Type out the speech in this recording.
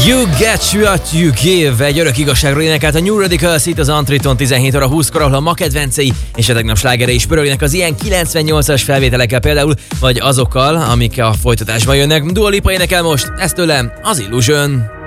You get what you give. Egy örök igazságról énekelt a New Radicals itt az Antriton 17 óra 20-kor, ahol a ma kedvencei és a tegnap slágerei is pörögnek az ilyen 98-as felvételekkel például, vagy azokkal, amik a folytatásban jönnek. Dua Lipa énekel most, ez tőlem az Illusion.